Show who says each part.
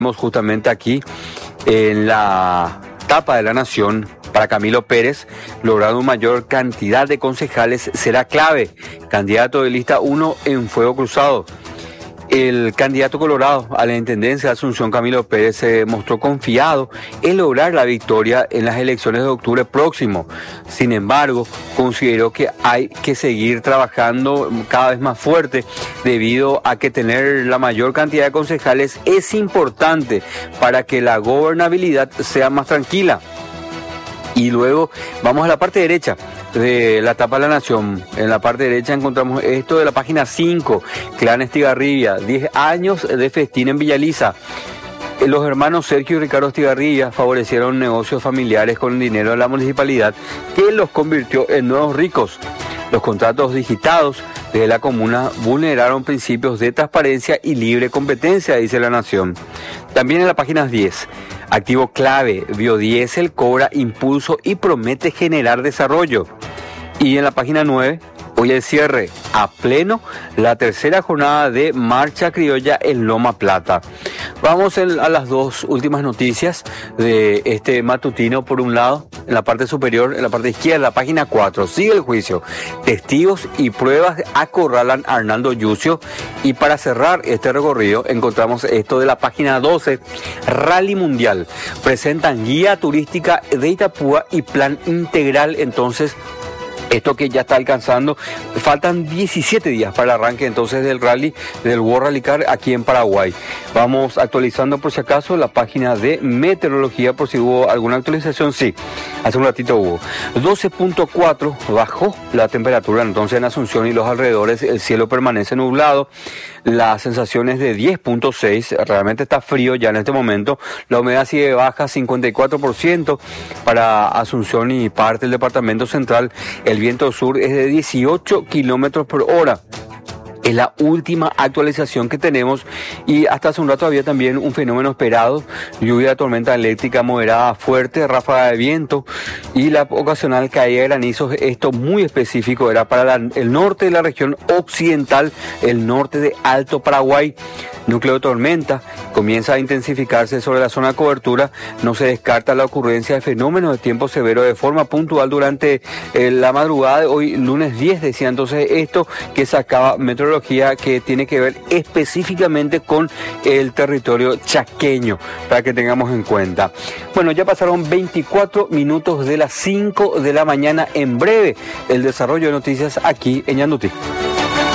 Speaker 1: Justamente aquí en la tapa de La Nación, para Camilo Pérez, lograr una mayor cantidad de concejales será clave. Candidato de lista 1 en fuego cruzado. El candidato colorado a la intendencia de Asunción, Camilo Pérez, se mostró confiado en lograr la victoria en las elecciones de octubre próximo. Sin embargo, consideró que hay que seguir trabajando cada vez más fuerte debido a que tener la mayor cantidad de concejales es importante para que la gobernabilidad sea más tranquila. Y luego vamos a la parte derecha de la tapa de La Nación. En la parte derecha encontramos esto de la página 5, Clan Estigarribia, 10 años de festín en Villaliza. Los hermanos Sergio y Ricardo Estigarribia favorecieron negocios familiares con dinero de la municipalidad que los convirtió en nuevos ricos. Los contratos digitados de la comuna vulneraron principios de transparencia y libre competencia, dice La Nación. También en la página 10, activo clave, Biodiesel cobra impulso y promete generar desarrollo. Y en la página 9, hoy el cierre a pleno, la tercera jornada de Marcha Criolla en Loma Plata. Vamos a las dos últimas noticias de este matutino. Por un lado, en la parte superior, en la parte izquierda, la página 4, sigue el juicio. Testigos y pruebas acorralan a Arnaldo Yucio. Y para cerrar este recorrido, encontramos esto de la página 12, Rally Mundial. Presentan guía turística de Itapúa y plan integral. Entonces, esto que ya está alcanzando, faltan 17 días para el arranque entonces del rally, del World Rally Car aquí en Paraguay. Vamos actualizando por si acaso la página de meteorología por si hubo alguna actualización. Sí, hace un ratito hubo. 12.4 bajó la temperatura entonces en Asunción y los alrededores, el cielo permanece nublado. La sensación es de 10.6, realmente está frío ya en este momento. La humedad sigue baja, 54% para Asunción y parte del departamento central. El viento sur es de 18 kilómetros por hora. Es la última actualización que tenemos y hasta hace un rato había también un fenómeno esperado, lluvia, tormenta eléctrica moderada fuerte, ráfaga de viento y la ocasional caída de granizos. Esto muy específico era para el norte de la región occidental, el norte de Alto Paraguay. Núcleo de tormenta comienza a intensificarse sobre la zona de cobertura. No se descarta la ocurrencia de fenómenos de tiempo severo de forma puntual durante la madrugada de hoy, lunes 10, decía entonces esto que sacaba meteorología, que tiene que ver específicamente con el territorio chaqueño, para que tengamos en cuenta. Bueno, ya pasaron 24 minutos de las 5 de la mañana. En breve, el desarrollo de noticias aquí en Ñandutí.